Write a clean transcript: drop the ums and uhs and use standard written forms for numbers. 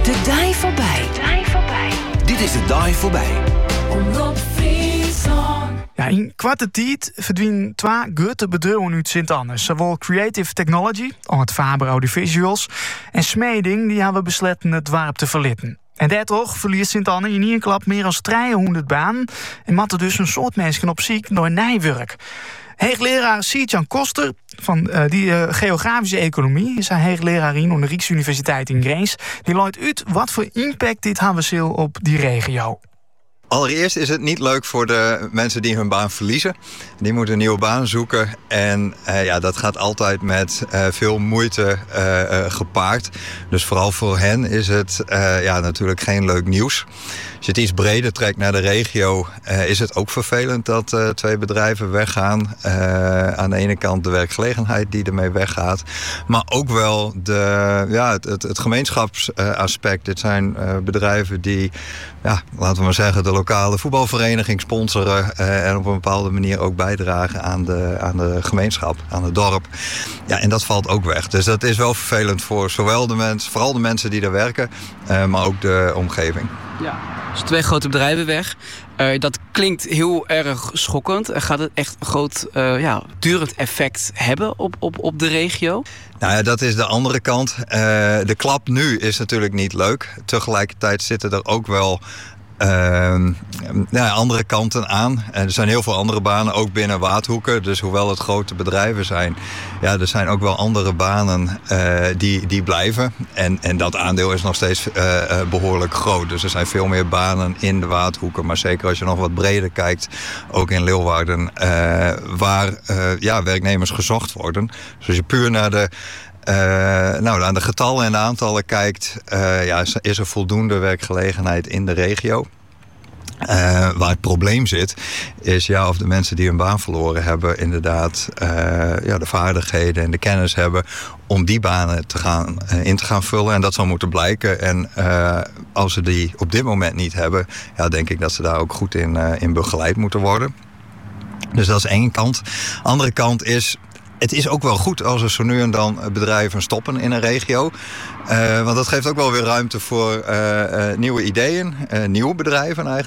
De Dai voorbij. Dit is de Dai voorbij. Omroep Friesland. Ja, in kwarte tijd verdwijnen 2 grote bedrijven uit Sint-Annes. Zowel Creative Technology, al het Faber Audiovisuals, en Smeding, die hebben besloten het dorp te verlitten. En daardoor verliest Sint-Anne in één klap meer dan 300 banen en matten dus een soort mensen op ziek door nijwerk. Hoogleraar Siert-Jan Koster van die geografische economie is hij hoogleraar aan de Rijksuniversiteit in Grains. Die loopt uit wat voor impact dit hebben op die regio. Allereerst is het niet leuk voor de mensen die hun baan verliezen. Die moeten een nieuwe baan zoeken. En dat gaat altijd met veel moeite gepaard. Dus vooral voor hen is het natuurlijk geen leuk nieuws. Als je het iets breder trekt naar de regio, is het ook vervelend dat 2 bedrijven weggaan. Aan de ene kant de werkgelegenheid die ermee weggaat. Maar ook wel het gemeenschapsaspect. Dit zijn bedrijven die, laten we maar zeggen, de lokale voetbalvereniging sponsoren. En op een bepaalde manier ook bijdragen aan de gemeenschap, aan het dorp. Ja, en dat valt ook weg. Dus dat is wel vervelend voor zowel vooral de mensen die daar werken, maar ook de omgeving. Ja. Dus 2 grote bedrijven weg. Dat klinkt heel erg schokkend. Gaat het echt een groot durend effect hebben op de regio? Nou ja, dat is de andere kant. De klap nu is natuurlijk niet leuk. Tegelijkertijd zitten er ook wel andere kanten aan. Er zijn heel veel andere banen, ook binnen Waadhoeken. Dus hoewel het grote bedrijven zijn, er zijn ook wel andere banen die blijven. En dat aandeel is nog steeds behoorlijk groot. Dus er zijn veel meer banen in de Waadhoeken. Maar zeker als je nog wat breder kijkt, ook in Leeuwarden, waar werknemers gezocht worden. Dus als je puur naar aan de getallen en de aantallen kijkt, is er voldoende werkgelegenheid in de regio. Waar het probleem zit, is of de mensen die hun baan verloren hebben inderdaad de vaardigheden en de kennis hebben om die banen in te gaan vullen. En dat zal moeten blijken. En als ze die op dit moment niet hebben, denk ik dat ze daar ook goed in begeleid moeten worden. Dus dat is één kant. Andere kant is, het is ook wel goed als er zo nu en dan bedrijven stoppen in een regio. Want dat geeft ook wel weer ruimte voor nieuwe ideeën, nieuwe bedrijven eigenlijk.